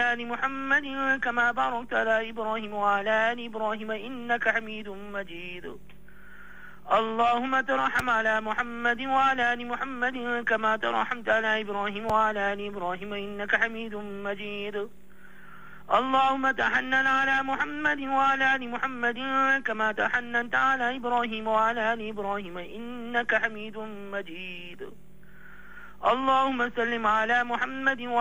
وعلى آل محمد كما باركت على إبراهيم وعلى آل إبراهيم إنك حميد مجيد. اللهم ترحم على محمد وعلى آل محمد كما ترحمت على إبراهيم وعلى آل إبراهيم إنك حميد مجيد. اللهم تحنن على محمد وعلى آل محمد كما تحننت على إبراهيم وعلى آل إبراهيم إنك حميد مجيد. اللهم سلم على محمد